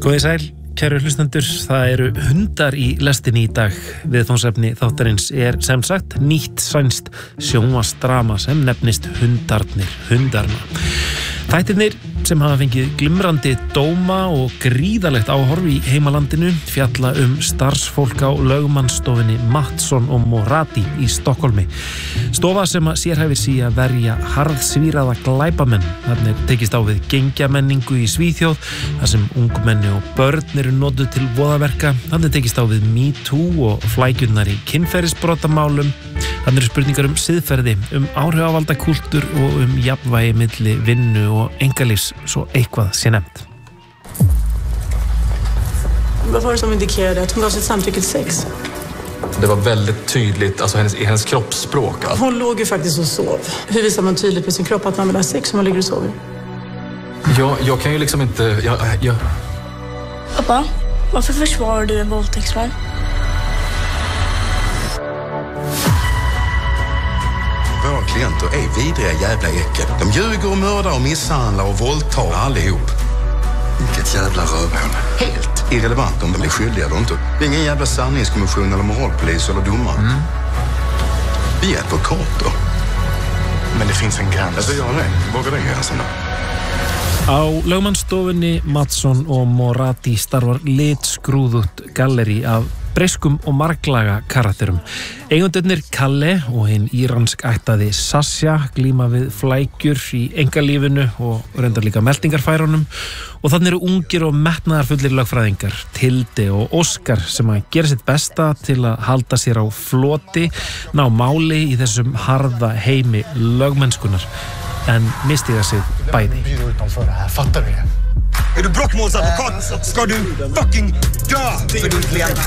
Góðið sæl, kæru hlustendur, það eru hundar í lestinni í dag. Viðfangsefni þáttarins sem sagt nýtt sænskt sjónvarpsdrama sem nefnist Hundarna. Þættirnir sem hafa fengið glimrandi dóma og gríðalegt áhorf í heimalandinu fjalla starfsfólk á lögmannsstofunni Mattsson og Moratti í Stokkólmi. Stofa sem sérhæfir sig að verja harðsvíraða glæpamenn. Þarna tekist á við gengjamenningu í Svíþjóð, þar sem ungmenni og börn eru notuð til voðaverka. Þarna tekist á við MeToo og flækjurnar í kynferðisbrotamálum. Þarna eru spurningar siðferði, áhrifavaldakúltúr og jafnvægi milli vinnu og einkalífs, så eitthvað sé nefnt. Vad var det som indikerade att hon gav sitt samtycke till sex? Det var väldigt tydligt, alltså hennes kroppsspråk. Hon låg ju faktiskt och sov. Hur visar man tydligt på sin kropp att man vill ha sex om man ligger och sover? Jag kan ju liksom inte... Pappa, varför försvarar du en våldtäktsman? Våra klienter är vidriga jävla äckel. De ljuger och mördar och misshandlar och våldtar allihop. Vilket jävla rövhål. Helt irrelevant om de blir skyldiga eller inte. Det är ingen jävla sanningskommission eller moralpolis eller domare. Vi är advokater. Men det finns en gräns. Alltså jag vågar den gränsen då? Á lögmannsstofunni Mattsson og Moratti starfar litskrúðugt galleri af breskum og marglaga karakterum. Eigendurnir Kalle og hinn íransk ættaði Sasha glíma við flækjur í einkalífinu og reyndar líka meltingarfærunum, og þannig eru ungir og metnaðarfullir lögfræðingar, Tilde og Óskar, sem að gera sitt besta til að halda sér á floti, ná máli í þessum harða heimi lögmennskunar, en mistiga sig bæði. Fattar du det? Är du brottmålsadvokat ska du fucking dö för din klient.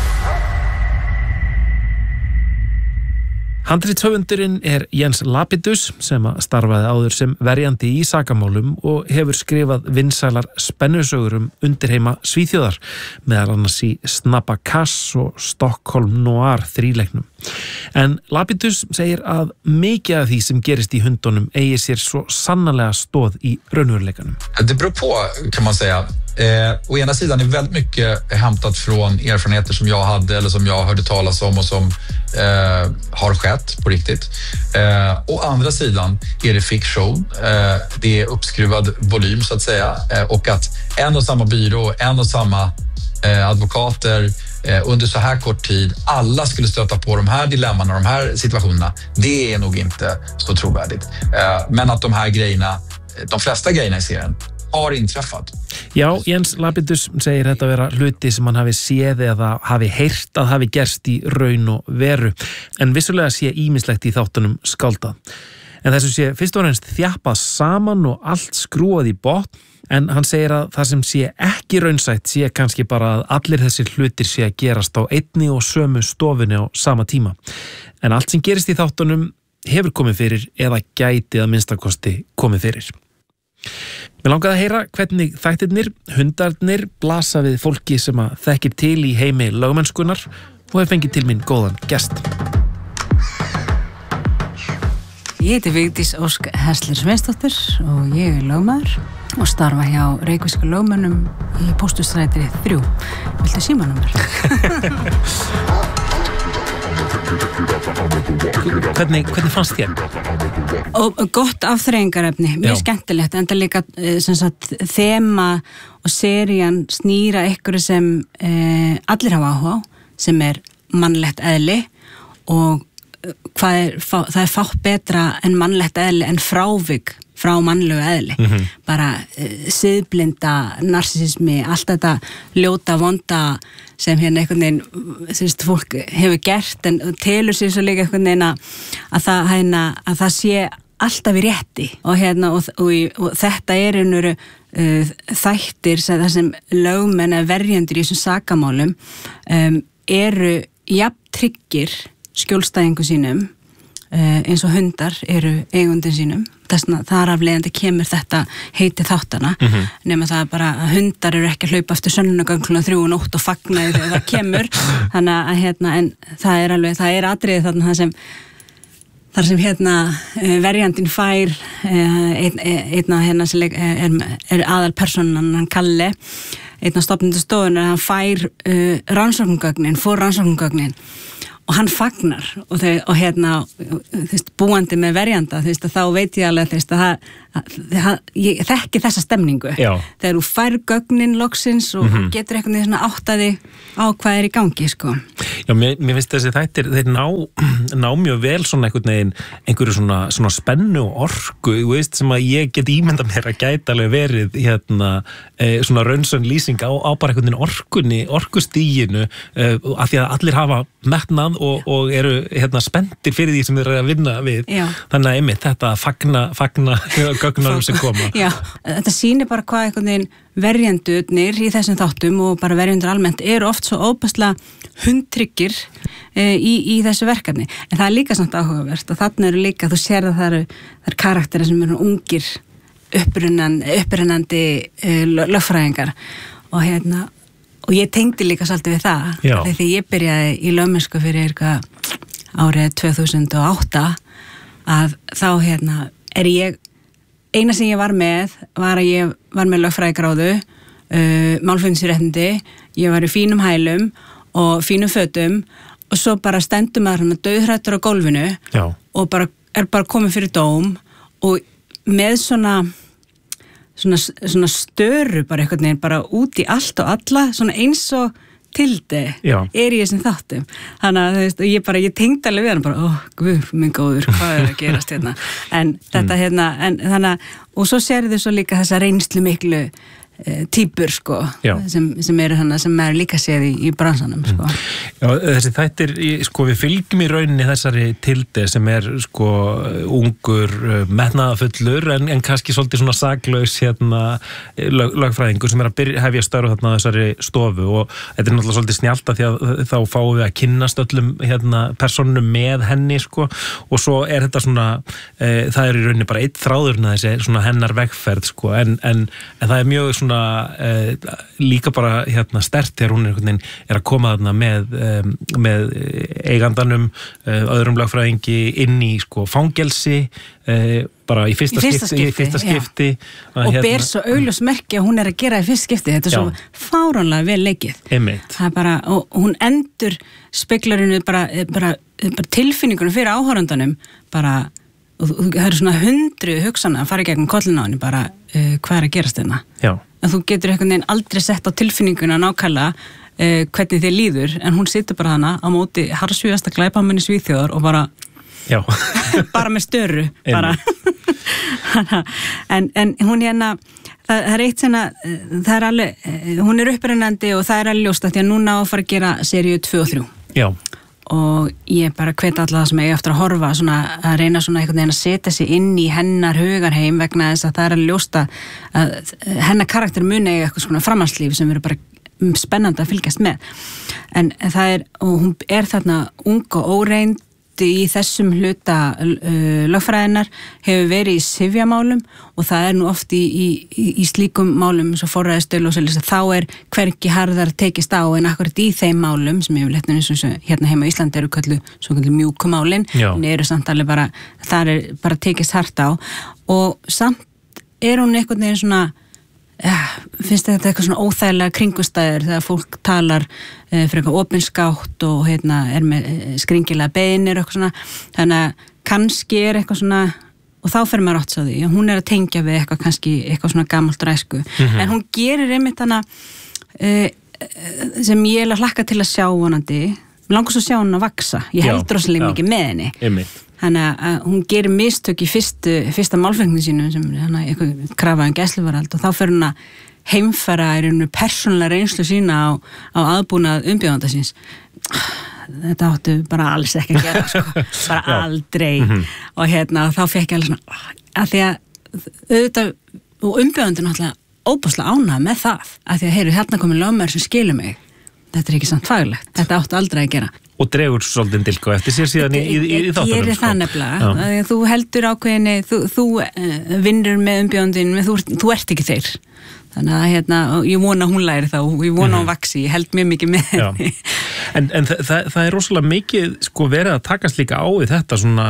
Handritshöfundurinn Jens Lapidus, sem starfaði áður sem verjandi í sakamálum og hefur skrifað vinsælar spennusögur undirheima Svíþjóðar, meðal annars í Snabba Cass og Stockholm Noir þríleiknum. En Lapidus segir að mikið af því som gerist i hundunum eigi sér så sannarlega stóð i raunveruleikanum. Det beror på, kan man säga. Å ena sidan är väldigt mycket hämtat från erfarenheter som jag hade eller som jag hörde talas om och som har skett på riktigt. Å andra sidan är det fiktion. Det är uppskruvad volym så att säga, och att en och samma byrå, en och samma advokater under så här kort tid alla skulle stöta på de här dilemman och de här situationerna, det är nog inte så trovärdigt. Men att de här grejerna, de flesta grejerna i serien har inträffat. Já, Jens Lapidus segir þetta vera hluti sem hann hafi séð eða hafi heyrt að hafi gerst í raun og veru, en vissulega sé ýmislegt í þáttunum skáldað. En þessu sé fyrst og fremst þjappað saman og allt skrúað í botn, en hann segir að það sem sé ekki raunsætt sé kannski bara að allir þessir hlutir sé að gerast á einni og sömu stofunni á sama tíma. En allt sem gerist í þáttunum hefur komið fyrir eða gæti að minnstakosti komið fyrir. Mér langaði að heyra hvernig þættirnir, hundarnir, blasa við fólki sem að þekkir til í heimi lögmennskunar og hef fengið til mín góðan gest. Ég heiti Vigdís Ósk Hessler Sveinsdóttir og ég lögmaður og starfa hjá reykvísku lögmönnum í Pósthússtræti 3. Viltu símanúmer? Hvernig fannst þér? Og gott afþreyingarefni, mjög skemmtilegt, enda líka sem sagt, þema og serían snýra ykkur sem allir hafa áhuga á, sem mannlegt eðli, og það fátt betra en mannlegt eðli en frávik frá mannlegu eðli. Bara siðblinda, narsismi, allt þetta ljóta, vonda sem hérna einhvern veginn fólk hefur gert, en telur sér svo líka einhvern veginn að það sé alltaf í rétti, og þetta einhverju þættir þar sem lögmenn eða verjendur í þessum sakamálum eru jafn tryggir skjólstæðingu sínum eins og hundar eru eigundin sínum. Þar af leiðandi kemur þetta heiti þáttana, nema það bara að hundar eru ekki að hlaupa eftir sönnunargögn klukkan 3 og nótt og fagna þegar það kemur, þannig að en það atriði þar sem verjandinn fær einn af sem aðalpersonan, hann Kalle, einn af stofnendur stofunar, hann fær rannsóknargögnin og hann fagnar og búandi með verjanda, þá veit ég alveg að ég þekki þessa stemningu. Já. Þegar þú fær gögnin loksins og getur eitthvað svona áttaði á hvað í gangi, sko. Já, mér finnst þessi þættir, þeir ná mjög vel svona einhverju svona spennu og orku, þú veist, sem að ég get ímynda mér að gæta alveg verið svona raunsönn lýsing á bara einhvern veginn orkustíginu, af því að allir hafa metnað og eru spenntir fyrir því sem þeir eru að vinna við. Já. Þannig að einmitt þetta fagna gögnarum sem koma. Já, þetta sýnir bara hvað einhvern veginn verjendurnir í þessum þáttum og bara verjendur almennt eru oft svo óbærslega hundtryggir í þessu verkefni. En það er líka samt áhugavert og þarna eru líka, þú sér að það eru karakterar sem eru ungir upprennandi lögfræðingar og ég tengdi líka svolítið við það. Þegar ég byrjaði í lögmennsku fyrir eitthvað árið 2008 að þá eina sem ég var með var að ég var með lögfræðigráðu, málfundisréttindi, ég var í fínum hælum og fínum fötum og svo bara stendur maður hann dauðhrættur á gólfinu. Já. Og er bara komið fyrir dóm og með svona störu bara einhvern veginn bara út í allt og alla, svona eins og tildi í þessum þáttum. Þannig að ég tengdi alveg við hann bara, guð minn góður, hvað að gerast hérna. En þetta þannig að, og svo sér þau svo líka þessa reynslu miklu týpur, sko, sem eru hana, sem er líka séð í bransanum, sko. Já, þessi þættir, sko, við fylgjum í rauninni þessari Tilde sem er, sko, ungur metnaðafullur, en kannski svolítið svona saklaus lögfræðingur sem er að hefja störf þarna á þessari stofu og þetta er náttúrulega svolítið snjallt að því að þá fáum við að kynnast öllum persónum með henni, sko, og svo er þetta svona, það er í rauninni bara einn þráðurinn þessi svona hennar vegferð, sko, en það er mjög svona líka bara sterkt þegar hún er að koma þarna með eigandanum, öðrum lögfræðingi inn í sko fangelsi bara í fyrsta skipti og ber svo augljós merki að hún er að gera í fyrsta skipti, þetta er svo fáránlega vel leikið. Það er bara, og hún endur speklarinu bara tilfinningunum fyrir áhorfandanum bara, og það eru svona 100 hugsana að fara í gegnum kollina á henni bara hvað er að gerast þarna. Já. En þú getur einhvern veginn aldrei sett á tilfinninguna nákvæmlega hvernig þið líður, en hún situr bara hana á móti harðsvígasta glæpamanni Svíþjóðar og bara bara með störu bara. en hún það er eitt svona, það er alveg, hún er upprennandi og það er alveg ljóst að því að núna á að fara að gera seríu 2 og 3. Já. Og ég bara hvet alla það sem ég eftir að horfa svona, að reyna svona einhvern veginn að setja sig inn í hennar hugarheim vegna þess að það er alveg ljóst að hennar karakter muni eiga eitthvað svona framhaldslíf sem eru bara spennandi að fylgjast með. En það er, og hún er þarna ung og óreind í þessum hluta lögfræðinar, hefur verið í sifjamálum og það er nú oft í slíkum málum eins og forræðistölu og svolítið þá er hvergi harðar tekist á en akkurat í þeim málum sem ég vil hérna heima í Íslandi eru köllu mjúkumálin, en eru samt alveg bara, það er bara tekist hart á og samt er hún einhvern veginn svona finnst þetta eitthvað svona óþægilega kringustæður þegar fólk talar fyrir eitthvað opinskátt og er með skringilega beinir og eitthvað svona, þannig að kannski er eitthvað svona, og þá fer maður átt svo því, hún er að tengja við eitthvað kannski eitthvað svona gamalt ræsku, en hún gerir einmitt hana sem ég hlakka til að sjá vonandi, mér langar svo að sjá hún að vaksa, ég held rosalega mikið með henni. Einmitt. Þannig að hún gerir mistök í fyrsta málfengni sínu sem eitthvað krafaðum gæsluvarhald og þá fer hún að heimfæra í rauninu persónulega reynslu sína á aðbúnað umbjóðanda síns. Þetta áttu bara alls ekki að gera, sko. Bara aldrei. Og þá fekk ég alveg svona, að því að auðvitað, og umbjóðandinn náttúrulega óbúslega ánægð með það, að því að hérna komið lögmaður sem skilur mig. Þetta er ekki samt faglegt. Þetta áttu aldrei að gera. Og dregur svolítið dilko eftir sér síðan í þáttunum. Ég er það nefnilega. Þú heldur ákveðinni, þú vinnur með umbjóðandinn, þú ert ekki þeir. Þannig að ég vona hún læri þá, ég vona hún vaksi, ég held mjög mikið með henni. En það er rosalega mikið sko verið að takast líka á í þetta svona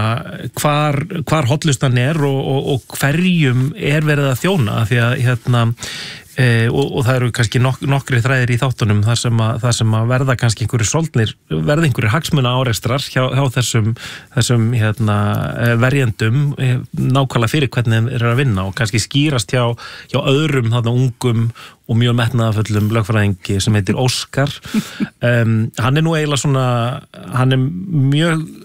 hvar hollustan er og hverjum er verið að þjóna, því að og það eru kannski nokkri þræðir í þáttunum þar sem að verða kannski einhverjir hagsmuna árekstrar hjá þessum verjendum nákvæmlega fyrir hvernig þeir eru að vinna og kannski skýrast hjá öðrum þarna ungum og mjög metnaðarfullum lögfræðingi sem heitir Óskar. Hann er nú eiginlega svona, hann er mjög